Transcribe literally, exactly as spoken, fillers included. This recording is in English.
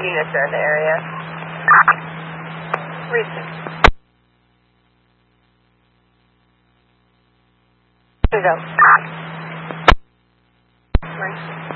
units are in the area. Recent. Here we go. Recent.